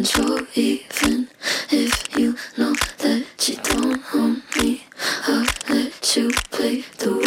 control. Even if you know that you don't own me, I'll let you play the